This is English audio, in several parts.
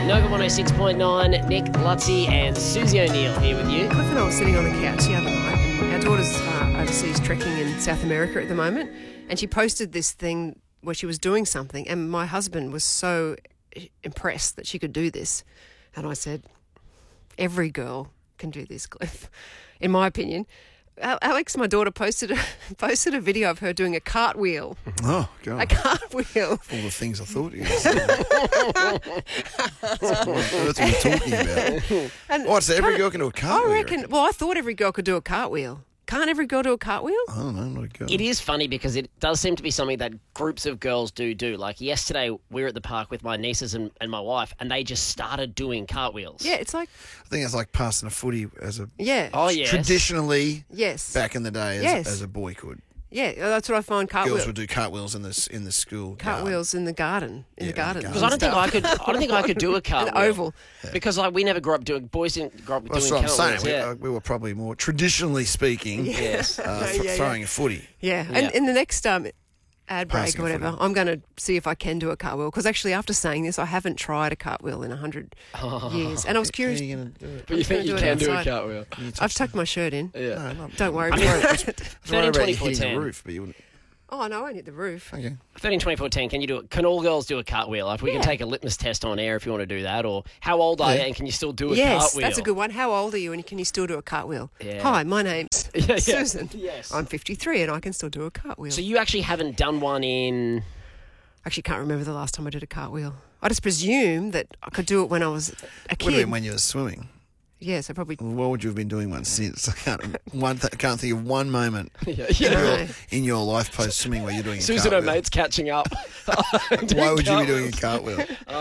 Nova 106.9, Nick Lutzi and Susie O'Neill here with you. Cliff and I were sitting on the couch the other night, and our daughter's overseas trekking in South America at the moment, and she posted this thing where she was doing something, and my husband was so impressed that she could do this. And I said, every girl can do this, Cliff, in my opinion. Alex, my daughter, posted a video of her doing a cartwheel. Oh, God. A cartwheel. All the things I thought you were saying. That's what we're talking about. And What, so every girl can do a cartwheel? I reckon. Well, I thought every girl could do a cartwheel. Can't every girl do a cartwheel? I don't know, not a girl. It is funny because it does seem to be something that groups of girls do. Like yesterday, we were at the park with my nieces and my wife, and they just started doing cartwheels. Yeah, it's like, I think it's like passing a footy as a... yeah. Oh, yes. Traditionally, Yes. back in the day, Yes. as a boy could. Yeah, that's what I find Girls would do cartwheels in the school. cartwheels in the garden. In the garden. Because I don't think I could do a cartwheel. An oval. Because we never grew up doing. Boys didn't grow up doing That's what I'm cartwheels. saying. Yeah. We were probably more, traditionally speaking, Yes. throwing a footy. Yeah. Yeah. And in the next ad break Passing or a whatever, footy. I'm going to see if I can do a cartwheel. Because actually, after saying this, I haven't tried a cartwheel in 100 years. And I was How are curious. you going to do it? But you think you gonna can do it do a outside. cartwheel? I've tucked my shirt in. Yeah. No, Don't worry. I mean, I was worried 13, about you 24, hitting 10. the roof, but you wouldn't. Oh, no, I won't hit the roof. Okay. 13, 24, 10. Can you do it? Can all girls do a cartwheel? If we can Yeah. take a litmus test on air if you want to do that, or how old are you and can you still do a Yes, cartwheel? that's a good one. How old are you and can you still do a cartwheel? Yeah. Hi, my name's Yeah. Susan. Yes. I'm 53 and I can still do a cartwheel. So you actually haven't done one in... Actually, can't remember the last time I did a cartwheel. I just presume that I could do it when I was a Would have kid. been when you were swimming. Yes, I probably... What would you have been doing one since? I can't think of one moment No. in your life post swimming where you're doing a Susan, her cartwheel. mate's catching up. Why would you be doing a cartwheel?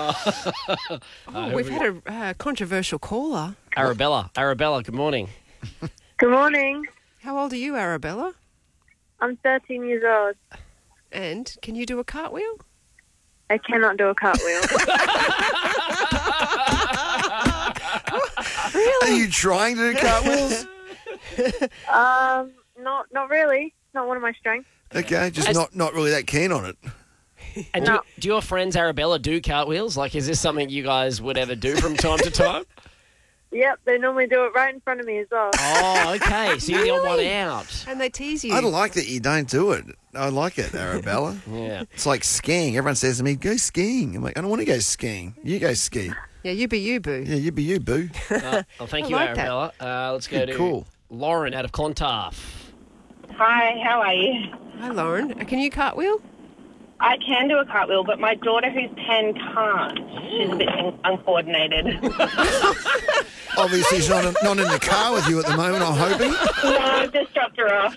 We've had a controversial caller. Arabella, good morning. Good morning. How old are you, Arabella? I'm 13 years old. And can you do a cartwheel? I cannot do a cartwheel. Are you trying to do cartwheels? Not really. Not one of my strengths. Okay, just not really that keen on it. And No. do your friends Arabella do cartwheels? Like, is this something you guys would ever do from time to time? Yep, they normally do it right in front of me as well. Oh, okay. So you're the odd one out. And they tease you. I like that you don't do it. I like it, Arabella. Yeah. It's like skiing. Everyone says to me, go skiing. I'm like, I don't want to go skiing. You go ski. Yeah, you be you, boo. Yeah, you be you, boo. Well, thank I you, like that. Arabella. Let's go to Cool. Lauren out of Clontarf. Hi, how are you? Hi, Lauren. Can you cartwheel? I can do a cartwheel, but my daughter who's 10 can't. She's a bit uncoordinated. Obviously, she's not in the car with you at the moment, I'm hoping. No, I've just dropped her off.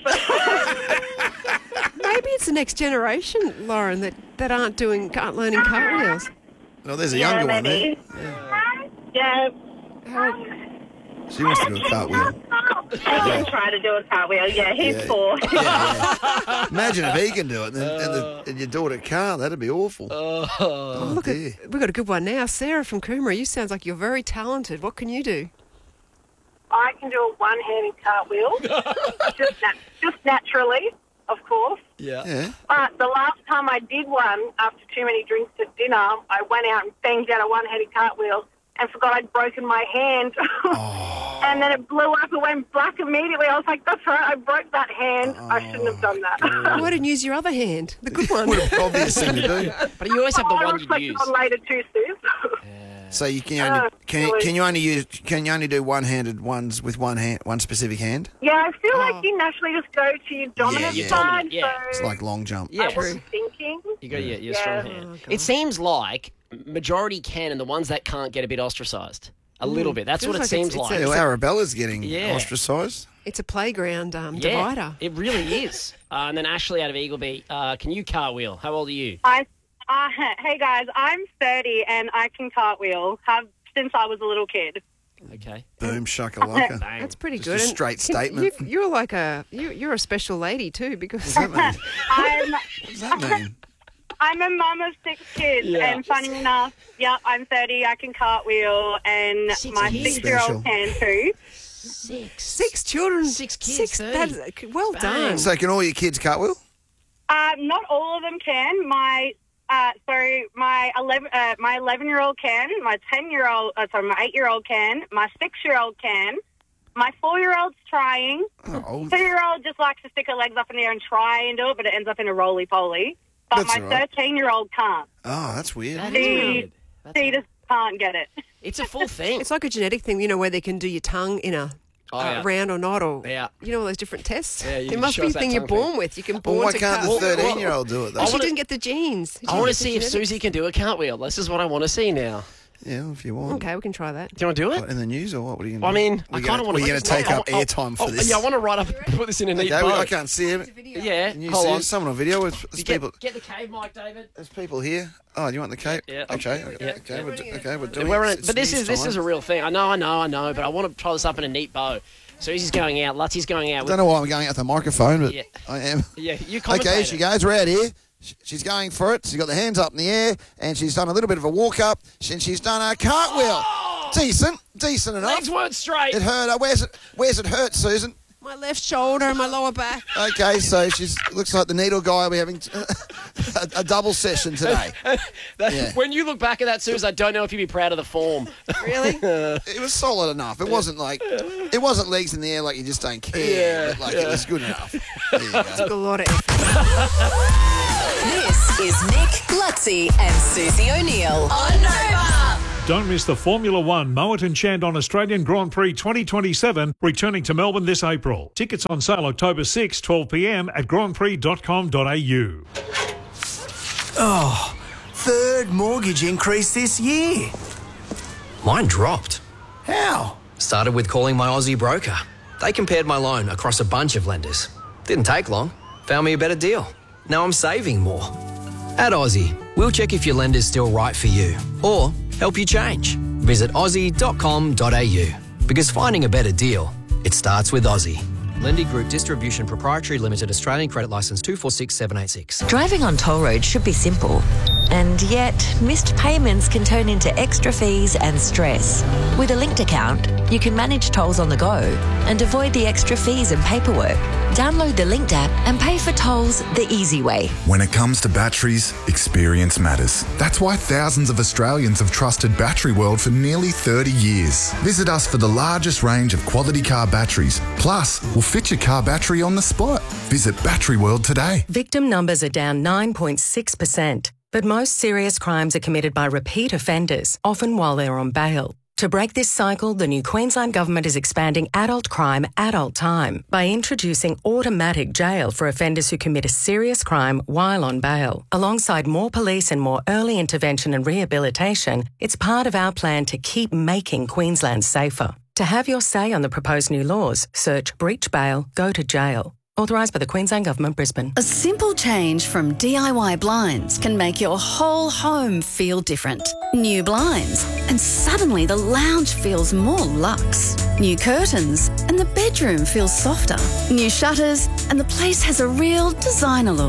Maybe it's the next generation, Lauren, that aren't learning cartwheels. No, there's a younger one there. maybe. Yeah, She wants to do a cartwheel. I can try to do a cartwheel. Yeah, he's Yeah. 4. Imagine if he can do it and your daughter can't. That'd be awful. Oh, Look, dear. we've got a good one now. Sarah from Coomera, you sounds like you're very talented. What can you do? I can do a one-handed cartwheel, just naturally, of course. Yeah. But the last time I did one, after too many drinks at dinner, I went out and banged out a one-handed cartwheel and forgot I'd broken my hand. And then it blew up and went black immediately. I was like, that's right, I broke that hand. I shouldn't have done that. Why didn't you use your other hand? The good one. What an obvious thing to do. But you always have the I one you reflected use. on later too, Steve. So you can silly. you only do one-handed ones with one specific hand? Yeah, I feel like you naturally just go to your dominant Yeah, yeah. side. Dominant, yeah. It's So like long jump. Yeah. I wasn't thinking. You got your Yeah. strong hand. It seems like majority can, and the ones that can't get a bit ostracised. A little bit. That's Feels what it like seems it's like. a- Yeah, well, Arabella's getting Yeah. ostracised. It's a playground Yeah, divider. it really is. And then Ashley out of Eagleby, can you cartwheel? How old are you? Hey guys, I'm 30 and I can cartwheel. Have since I was a little kid. Okay. Boom shakalaka. Bang. That's pretty Just good. a And straight can- statement. You're like you're a special lady too, because What does that mean? I'm What does that mean? I'm a mum of 6 kids, Yeah. and funny enough, I'm 30. I can cartwheel, and Six my kids. 6-year-old can too. six children, 6 kids, 30. That's well done. So can all your kids cartwheel? Not all of them can. My So my 11-year-old can, my 8-year-old can, my 6-year-old can, my 4-year-old's trying. Oh, 2-year-old just likes to stick her legs up in the air and try and do it, but it ends up in a roly-poly. But That's my all right. 13-year-old can't. oh, that's weird. That is weird. She just can't get it. It's a full thing. It's like a genetic thing, where they can do your tongue in a yeah. round or not, or Yeah. all those different tests. Yeah, you it can must show be us a that thing you're tongue born with. You can Well, born why to can't cut. the 13-year-old do it, though? She didn't get the genes. I want to see if Susie can do a cartwheel. This is what I want to see now. Yeah, if you want. Okay, we can try that. Do you want to do it? What, in the news or what? What are you Well, I going to mean, I kind of want to. We're going to take up airtime for this. Yeah, I want to write up, put this in a neat Okay, bow. I can't see him. Yeah, Can you hold see on. someone on video? There's people. Get the cave mic, David. There's people here. Oh, you want the cape? Yeah. Okay. Yeah. Okay. We're doing We're it. in, but this is a real thing. I know. But I want to try this up in a neat bow. Susie's going out. Lutzie's going out. I don't know why I'm going out the microphone, but Yeah. I am. Yeah, you commentate. Okay, she goes. We're out here. She's going for it. She's got the hands up in the air, and she's done a little bit of a walk up, and she's done a cartwheel. Decent enough. Legs weren't straight. It hurt her. Where's it hurt, Susan? My left shoulder and my lower back. Okay, so she's looks like the needle guy will be having a double session today. Yeah. When you look back at that, Suze, I don't know if you'd be proud of the form. Really? It was solid enough. It wasn't legs in the air like you just don't care. Yeah, But it was good enough. There you go. Took a lot of effort. This is Nick, Lutzi and Susie O'Neill on Nova. Don't miss the Formula One Moet and Chandon Australian Grand Prix 2027 returning to Melbourne this April. Tickets on sale October 6, 12 p.m. at grandprix.com.au. Oh, third mortgage increase this year. Mine dropped. How? Started with calling my Aussie broker. They compared my loan across a bunch of lenders. Didn't take long. Found me a better deal. Now I'm saving more. At Aussie, we'll check if your lender's still right for you or help you change. Visit aussie.com.au because finding a better deal, it starts with Aussie. Lendy Group Distribution Proprietary Limited, Australian Credit Licence 246786. Driving on toll roads should be simple. And yet, missed payments can turn into extra fees and stress. With a linked account, you can manage tolls on the go and avoid the extra fees and paperwork. Download the Linked app and pay for tolls the easy way. When it comes to batteries, experience matters. That's why thousands of Australians have trusted Battery World for nearly 30 years. Visit us for the largest range of quality car batteries. Plus, we'll fit your car battery on the spot. Visit Battery World today. Victim numbers are down 9.6%, but most serious crimes are committed by repeat offenders, often while they're on bail. To break this cycle, the new Queensland Government is expanding adult crime, adult time by introducing automatic jail for offenders who commit a serious crime while on bail. Alongside more police and more early intervention and rehabilitation, it's part of our plan to keep making Queensland safer. To have your say on the proposed new laws, search Breach Bail, Go to Jail. Authorised by the Queensland Government, Brisbane. A simple change from DIY blinds can make your whole home feel different. New blinds, and suddenly the lounge feels more luxe. New curtains, and the bedroom feels softer. New shutters, and the place has a real designer look.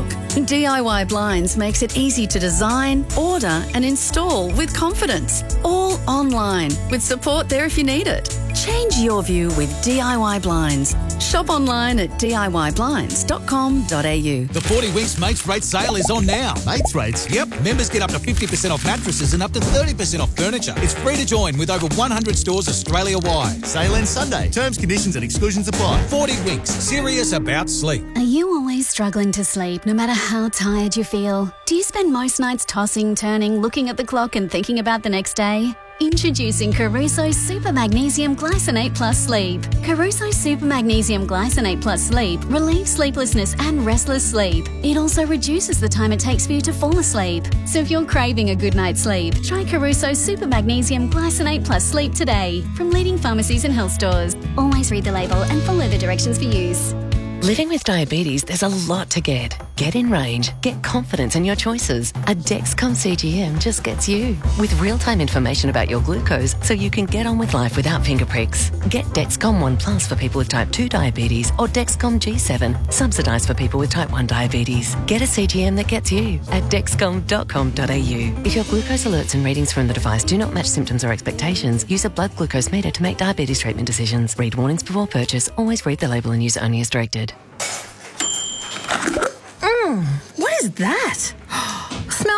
DIY Blinds makes it easy to design, order, and install with confidence. All online, with support there if you need it. Change your view with DIY Blinds. Shop online at DIYblinds.com.au. The 40 Winks Mates Rate sale is on now. Mates Rates? Yep. Members get up to 50% off mattresses and up to 30% off furniture. It's free to join with over 100 stores Australia-wide. Sale ends Sunday. Terms, conditions and exclusions apply. 40 Winks. Serious about sleep. Are you always struggling to sleep no matter how tired you feel? Do you spend most nights tossing, turning, looking at the clock and thinking about the next day? Introducing Caruso Super Magnesium Glycinate Plus Sleep. Caruso Super Magnesium Glycinate Plus Sleep relieves sleeplessness and restless sleep. It also reduces the time it takes for you to fall asleep. So if you're craving a good night's sleep, try Caruso Super Magnesium Glycinate Plus Sleep today from leading pharmacies and health stores. Always read the label and follow the directions for use. Living with diabetes, there's a lot to get. Get in range. Get confidence in your choices. A Dexcom CGM just gets you. With real-time information about your glucose so you can get on with life without finger pricks. Get Dexcom ONE Plus for people with type 2 diabetes or Dexcom G7, subsidised for people with type 1 diabetes. Get a CGM that gets you at dexcom.com.au. If your glucose alerts and readings from the device do not match symptoms or expectations, use a blood glucose meter to make diabetes treatment decisions. Read warnings before purchase. Always read the label and use only as directed. What is that? Smells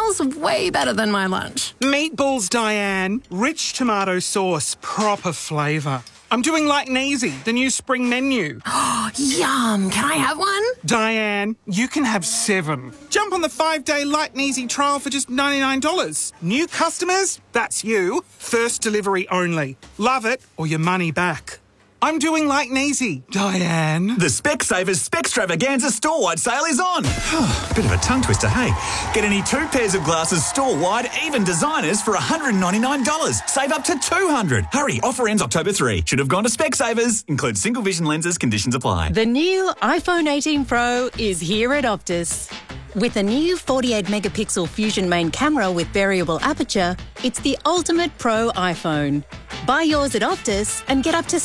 smells way better than my lunch. Meatballs, Diane. Rich tomato sauce, proper flavour. I'm doing Like and Easy, the new spring menu. Yum! Can I have one? Diane, you can have 7. Jump on the 5-day Light and Easy trial for just $99. New customers? That's you. First delivery only. Love it or your money back. I'm doing Light and Easy, Diane. The Specsavers Specstravaganza store-wide sale is on. Bit of a tongue twister, hey? Get any 2 pairs of glasses store-wide, even designers, for $199. Save up to $200. Hurry, offer ends October 3. Should have gone to Specsavers. Includes single vision lenses, conditions apply. The new iPhone 18 Pro is here at Optus. With a new 48-megapixel Fusion main camera with variable aperture, it's the ultimate pro iPhone. Buy yours at Optus and get up to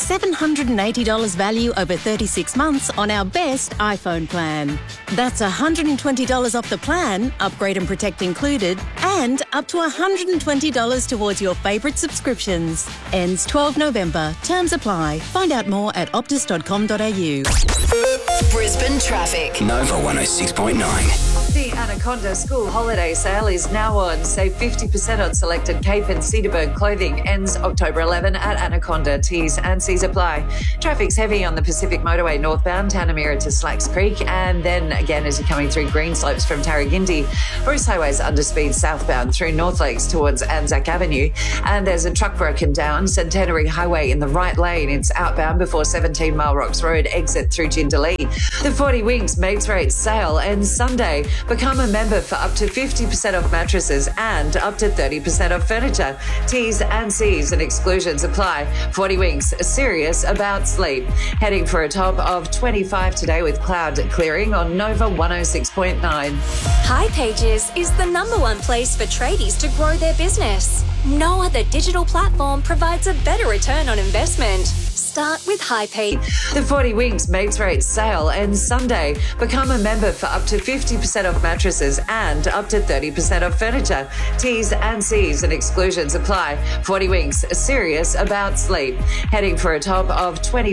$780 value over 36 months on our best iPhone plan. That's $120 off the plan, upgrade and protect included, and up to $120 towards your favourite subscriptions. Ends 12 November. Terms apply. Find out more at optus.com.au. Brisbane traffic. Nova 106.9. The Anaconda School Holiday Sale is now on. Save 50% on selected Cape and Cedarburg clothing. Ends October 11 at Anaconda. T's and C's apply. Traffic's heavy on the Pacific Motorway northbound, Tanamira to Slacks Creek, and then again as you're coming through Greenslopes from Tarragindi. Bruce Highway's underspeed southbound through North Lakes towards Anzac Avenue. And there's a truck broken down, Centenary Highway in the right lane. It's outbound before 17 Mile Rocks Road, exit through Jindalee. The 40 Winks Mates Rates sale ends Sunday. Become a member for up to 50% off mattresses and up to 30% off furniture. T's and C's and exclusions apply. 40 Winks, serious about sleep. Heading for a top of 25 today with cloud clearing on Nova 106.9. hipages is the #1 place for tradies to grow their business. No other digital platform provides a better return on investment. Start with hipages. The 40 Winks Mates Rates sale ends Sunday. Become a member for up to 50% off mattresses and up to 30% off furniture. T's and C's and exclusions apply. 40 Winks, serious about sleep. Heading for a top of 20